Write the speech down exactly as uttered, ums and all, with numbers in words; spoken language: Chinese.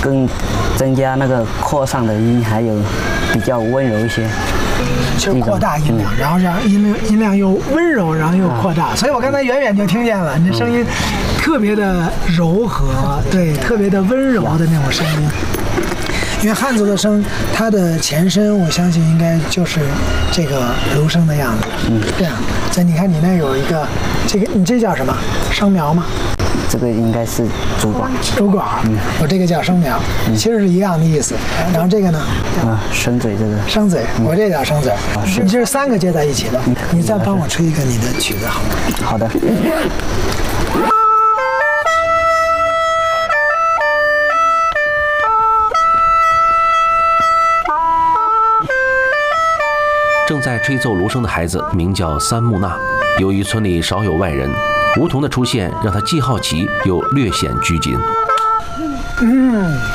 更增加那个扩上的音，还有比较温柔一些。 就扩大音量，然后让音量音量又温柔，然后又扩大，所以我刚才远远就听见了，你的声音特别的柔和，对，特别的温柔的那种声音。因为汉族的声，它的前身我相信应该就是这个芦笙的样子，嗯，这样。所以你看你那有一个，这个你这叫什么？声苗吗？ 这个应该是竹管。 竹管，嗯，我这个叫声苗，嗯、其实是一样的意思。然后这个呢？ 啊，声嘴这个。 声嘴，嗯、我这叫声嘴。啊，是。这是三个接在一起的。嗯、你再帮我吹一个你的曲子好吗？ 好的。 正在吹奏芦笙的孩子名叫三木纳。由于村里少有外人，梧桐的出现让他既好奇又略显拘谨。 嗯。